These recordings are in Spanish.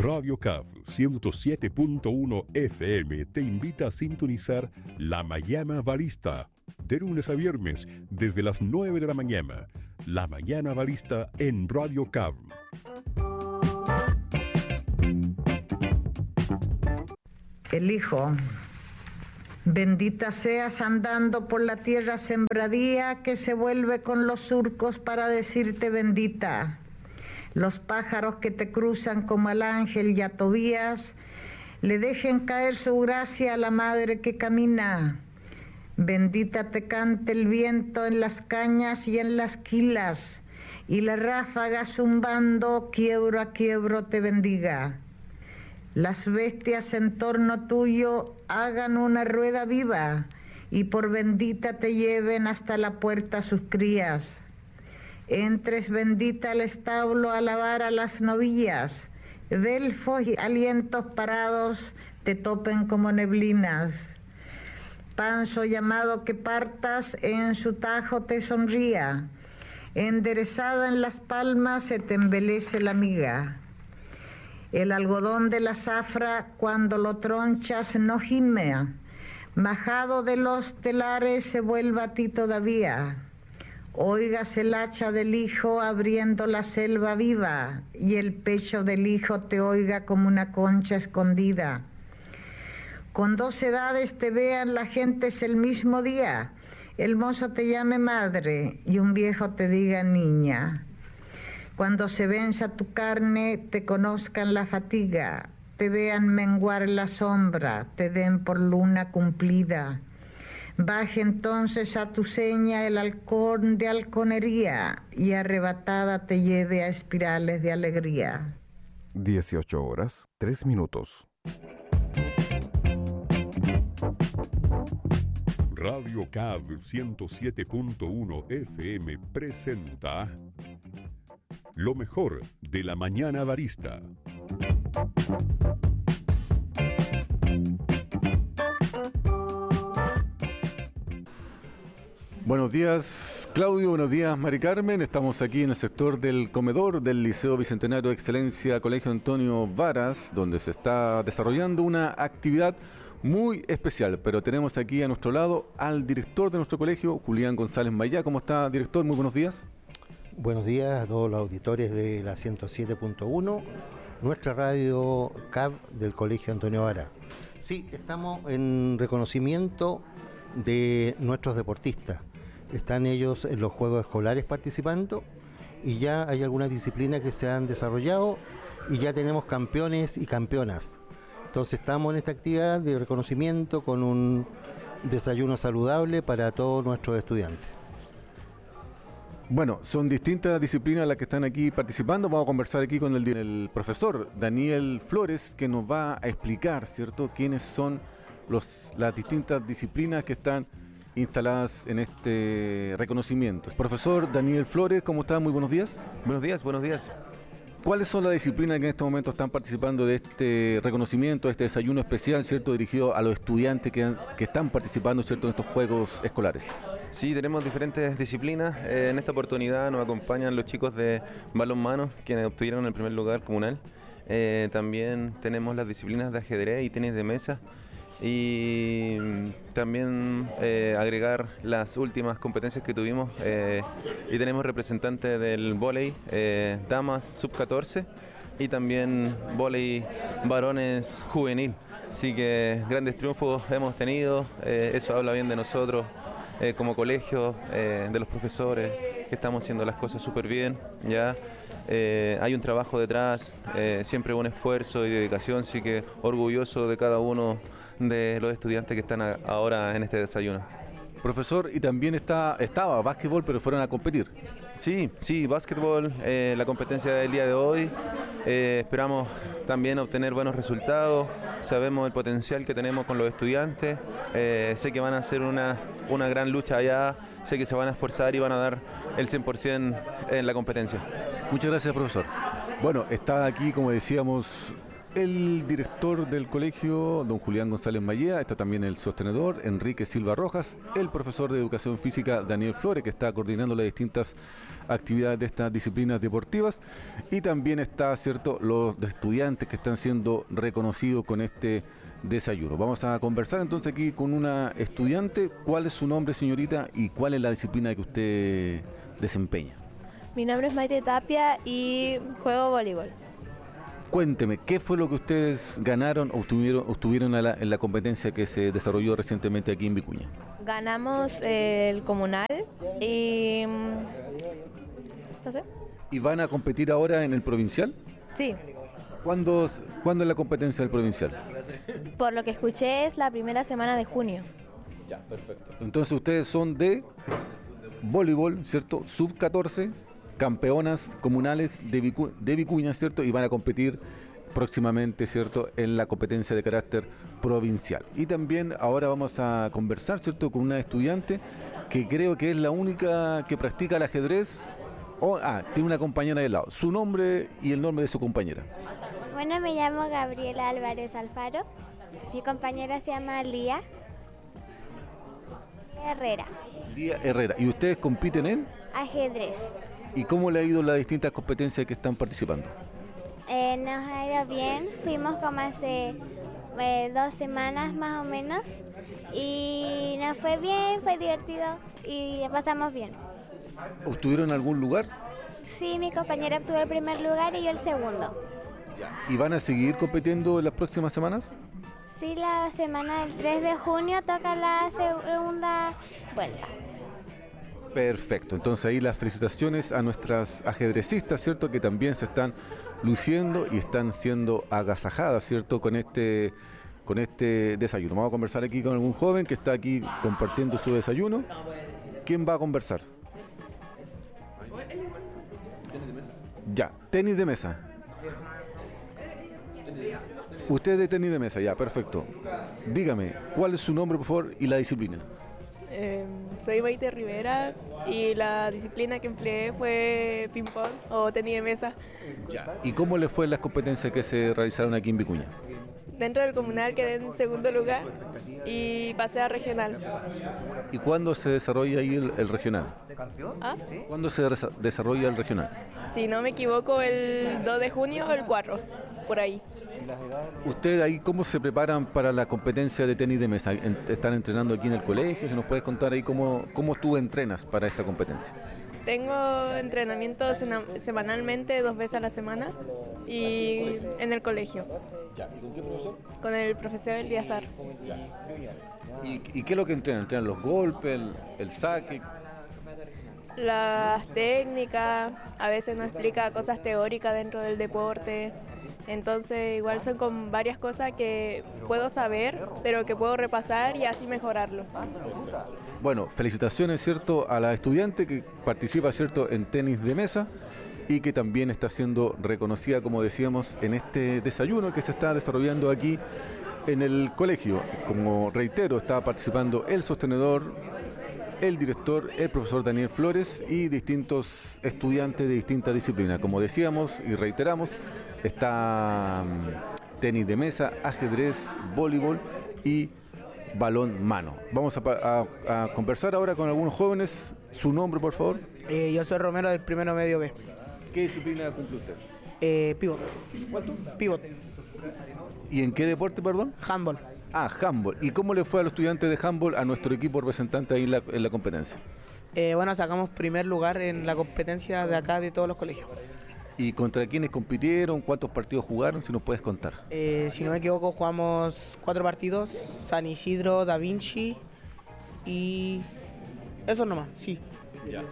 Radio CAV 107.1 FM te invita a sintonizar La Mañana Barista, de lunes a viernes, desde las 9 de la mañana. La Mañana Barista en Radio CAV. Elijo, bendita seas andando por la tierra sembradía que se vuelve con los surcos para decirte bendita. Los pájaros que te cruzan como al ángel y a Tobías, le dejen caer su gracia a la madre que camina. Bendita te cante el viento en las cañas y en las quilas, y la ráfaga zumbando quiebro a quiebro te bendiga. Las bestias en torno tuyo hagan una rueda viva, y por bendita te lleven hasta la puerta sus crías. Entres bendita al establo a lavar a las novillas, delfos y alientos parados te topen como neblinas. Panzo llamado que partas en su tajo te sonría, enderezada en las palmas se te embelece la miga. El algodón de la zafra cuando lo tronchas no gimea, majado de los telares se vuelva a ti todavía. Oigas el hacha del hijo abriendo la selva viva, y el pecho del hijo te oiga como una concha escondida. Con 2 edades te vean la gentes el mismo día, el mozo te llame madre y un viejo te diga niña. Cuando se venza tu carne te conozcan la fatiga, te vean menguar la sombra, te den por luna cumplida. Baje entonces a tu seña el halcón de halconería y arrebatada te lleve a espirales de alegría. 18 horas, 3 minutos. Radio CAV 107.1 FM presenta lo mejor de La Mañana Barista. Buenos días, Claudio, buenos días, Mari Carmen. Estamos aquí en el sector del comedor del Liceo Bicentenario de Excelencia Colegio Antonio Varas, donde se está desarrollando una actividad muy especial. Pero tenemos aquí a nuestro lado al director de nuestro colegio, Julián González Mayá. ¿Cómo está, director? Muy buenos días. Buenos días a todos los auditores de la 107.1, nuestra radio CAV del Colegio Antonio Varas. Sí, estamos en reconocimiento de nuestros deportistas. Están ellos en los Juegos Escolares participando y ya hay algunas disciplinas que se han desarrollado y ya tenemos campeones y campeonas. Entonces estamos en esta actividad de reconocimiento con un desayuno saludable para todos nuestros estudiantes. Bueno, son distintas disciplinas las que están aquí participando. Vamos a conversar aquí con el profesor Daniel Flores, que nos va a explicar, ¿cierto?, quiénes son las distintas disciplinas que están instaladas en este reconocimiento. Profesor Daniel Flores, ¿cómo está? Muy buenos días. Buenos días, buenos días. ¿Cuáles son las disciplinas que en este momento están participando de este reconocimiento, de este desayuno especial, ¿cierto?, dirigido a los estudiantes que están participando, ¿cierto?, en estos Juegos Escolares? Sí, tenemos diferentes disciplinas. En esta oportunidad nos acompañan los chicos de balonmano, quienes obtuvieron el primer lugar comunal. También tenemos las disciplinas de ajedrez y tenis de mesa. Y también agregar las últimas competencias que tuvimos, y tenemos representantes del vóley, damas sub-14 y también vóley varones juvenil. Así que grandes triunfos hemos tenido, eso habla bien de nosotros como colegio, de los profesores, que estamos haciendo las cosas súper bien, ya. Hay un trabajo detrás, siempre un esfuerzo y dedicación, así que orgulloso de cada uno de los estudiantes que están ahora en este desayuno. Profesor, y también estaba básquetbol, pero fueron a competir. Sí, básquetbol, la competencia del día de hoy. Esperamos también obtener buenos resultados. Sabemos el potencial que tenemos con los estudiantes. Sé que van a hacer una gran lucha allá. Sé que se van a esforzar y van a dar el 100% en la competencia. Muchas gracias, profesor. Bueno, está aquí, como decíamos, el director del colegio, don Julián González Mallea, está también el sostenedor, Enrique Silva Rojas, el profesor de educación física, Daniel Flores, que está coordinando las distintas actividades de estas disciplinas deportivas, y también está, cierto, los estudiantes que están siendo reconocidos con este desayuno. Vamos a conversar entonces aquí con una estudiante. ¿Cuál es su nombre, señorita, y cuál es la disciplina que usted desempeña? Mi nombre es Maite Tapia y juego voleibol. Cuénteme, ¿qué fue lo que ustedes ganaron o obtuvieron en la competencia que se desarrolló recientemente aquí en Vicuña? Ganamos el comunal y... no sé. ¿Y van a competir ahora en el provincial? Sí. ¿Cuándo es la competencia del provincial? Por lo que escuché es la primera semana de junio. Ya, perfecto. Entonces ustedes son de voleibol, ¿cierto? Sub-14, campeonas comunales de Vicuña, ¿cierto? Y van a competir próximamente, ¿cierto?, en la competencia de carácter provincial. Y también ahora vamos a conversar, ¿cierto?, con una estudiante que creo que es la única que practica el ajedrez. Tiene una compañera de lado. Su nombre y el nombre de su compañera. Bueno, me llamo Gabriela Álvarez Alfaro. Mi compañera se llama Lía Herrera. Lía Herrera. ¿Y ustedes compiten en? Ajedrez. ¿Y cómo le ha ido las distintas competencias que están participando? Nos ha ido bien. Fuimos como hace 2 semanas más o menos. Y nos fue bien, fue divertido y pasamos bien. ¿Obtuvieron algún lugar? Sí, mi compañera obtuvo el primer lugar y yo el segundo. ¿Y van a seguir compitiendo en las próximas semanas? Sí, la semana del 3 de junio toca la segunda vuelta. Perfecto, entonces ahí las felicitaciones a nuestras ajedrecistas, ¿cierto?, que también se están luciendo y están siendo agasajadas, ¿cierto?, con este desayuno. Vamos a conversar aquí con algún joven que está aquí compartiendo su desayuno. ¿Quién va a conversar? Ya, tenis de mesa. Usted de tenis de mesa, ya, perfecto. Dígame, ¿cuál es su nombre, por favor, y la disciplina? Soy Maite Rivera y la disciplina que empleé fue ping-pong o tenis de mesa. Ya. ¿Y cómo le fue en las competencias que se realizaron aquí en Vicuña? Dentro del comunal quedé en segundo lugar y pasé a regional. ¿Y cuándo se desarrolla ahí el regional? ¿Ah? ¿Cuándo se desarrolla el regional? Si no me equivoco, el 2 de junio o el 4, por ahí. ¿Ustedes ahí cómo se preparan para la competencia de tenis de mesa? ¿Están entrenando aquí en el colegio? ¿Si nos puedes contar ahí cómo tú entrenas para esta competencia? Tengo entrenamiento semanalmente 2 veces a la semana y en el colegio. ¿Y con qué profesor? Con el profesor Eliazar. ¿Y qué es lo que entrenan? ¿Entrenan los golpes, el saque? Las técnicas, a veces nos explica cosas teóricas dentro del deporte. Entonces igual son con varias cosas que puedo saber, pero que puedo repasar y así mejorarlo. Bueno, felicitaciones, ¿cierto?, a la estudiante que participa, ¿cierto?, en tenis de mesa y que también está siendo reconocida, como decíamos, en este desayuno que se está desarrollando aquí en el colegio. Como reitero, está participando el sostenedor, el director, el profesor Daniel Flores y distintos estudiantes de distintas disciplinas. Como decíamos y reiteramos, está tenis de mesa, ajedrez, voleibol y balón mano. Vamos a conversar ahora con algunos jóvenes. ¿Su nombre, por favor? Yo soy Romero del primero medio B. ¿Qué disciplina cumple usted? Pivot. ¿Cuánto? Pivot. ¿Y en qué deporte, perdón? Handball. Handball. ¿Y cómo le fue a los estudiantes de handball, a nuestro equipo representante ahí en la competencia? Bueno, sacamos primer lugar en la competencia de acá de todos los colegios. ¿Y contra quiénes compitieron? ¿Cuántos partidos jugaron? Si nos puedes contar. Si no me equivoco, jugamos 4 partidos. San Isidro, Da Vinci y... eso nomás, sí. Ya.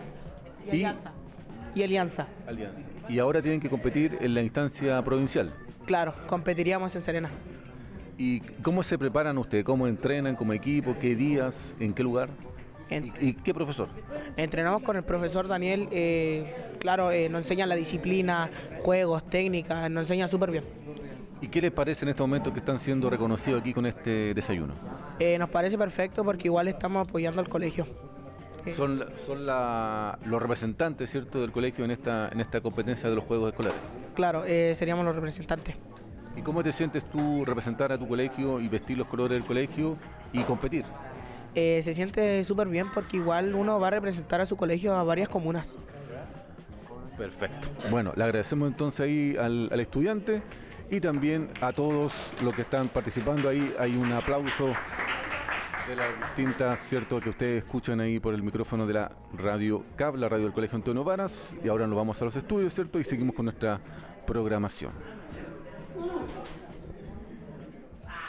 Y Alianza. Y ahora tienen que competir en la instancia provincial. Claro, competiríamos en Serena. ¿Y cómo se preparan ustedes? ¿Cómo entrenan como equipo? ¿Qué días? ¿En qué lugar? ¿Y qué profesor? Entrenamos con el profesor Daniel, claro, nos enseña la disciplina, juegos, técnicas, nos enseña súper bien. ¿Y qué les parece en este momento que están siendo reconocidos aquí con este desayuno? Nos parece perfecto porque igual estamos apoyando al colegio. Son los representantes, ¿cierto?, del colegio en esta competencia de los Juegos Escolares. Claro, seríamos los representantes. ¿Y cómo te sientes tú representar a tu colegio y vestir los colores del colegio y competir? Se siente súper bien porque igual uno va a representar a su colegio a varias comunas. Perfecto. Bueno, le agradecemos entonces ahí al estudiante y también a todos los que están participando ahí. Hay un aplauso de las distintas, ¿cierto?, que ustedes escuchan ahí por el micrófono de la radio CAB, la radio del Colegio Antonio Varas. Y ahora nos vamos a los estudios, ¿cierto? Y seguimos con nuestra programación.